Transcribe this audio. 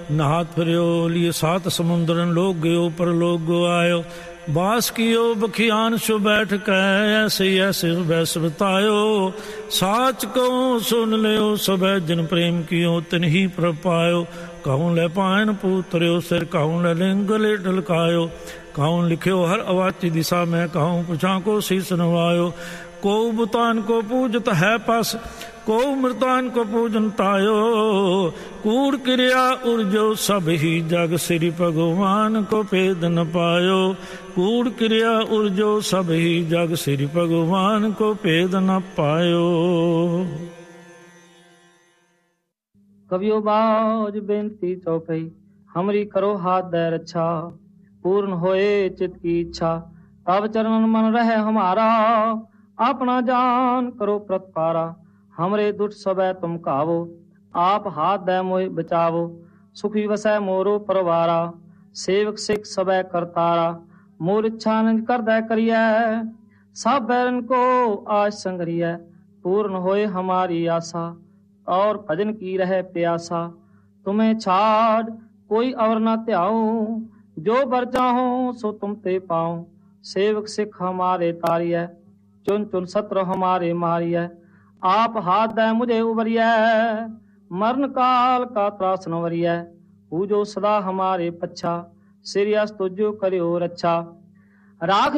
नहात फिरो लिए सात समुद्रन लोग गयो परलोक गो आयो। बास कियो बखियान सो बैठ कै ऐसे ऐसे बैस बतायो। साच कहो सुन लियो सब जिन प्रेम कियो तिन ही प्रपायो। कहूँ ले पायन पूतरियो सिर कहूँ ले लिंग ले ढलकायो। कहूँ लिखियो हर अवाची दिशा में कहूँ पुछा को शीस नवायो। को बुतान को पूजत है पास को मृतान को पूजन तायो। कूड़ क्रिया उर्जो सब ही जग श्री भगवान को भेद न पायो। कूड़ क्रिया उर्जो सब ही जग श्री भगवान को भेद न पायो। कवियो बाज बेनती चौपई हमरी करो हाथ दे रक्षा। पूर्ण होए चित की इच्छा तब चरण मन रहे हमारा। अपना जान करो प्रतपारा हमरे दुष्ट सबे तुम कावो। आप हाथ दे मोहि बचावो सुखी वसै मोरो परवारा। सेवक सिख सबे करतारा मोर इच्छा निज कर दे करिए। सब बैरन को आज संगरिए पूर्ण होए हमारी आशा। और भजन की रहे प्यासा तुम्हें छाड़ कोई और न त्याऊं। जो बर चाहो सो तुम ते पाऊं। सेवक सिख हमारे तारिय चुन चुन सत्र हमारे मारिय। आप हाथ दे मुझे उबरिय मरण काल का त्रास न वरिय। पूजो सदा हमारे पच्छा सिरियस तुझो करियो रक्षा। राख